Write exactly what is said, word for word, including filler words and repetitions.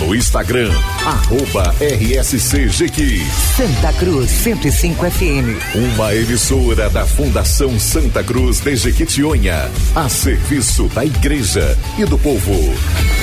No Instagram, arroba R S C Jequi. Santa Cruz cento e cinco F M. Uma emissora da Fundação Santa Cruz de Jequitinhonha, a serviço da Igreja e do povo.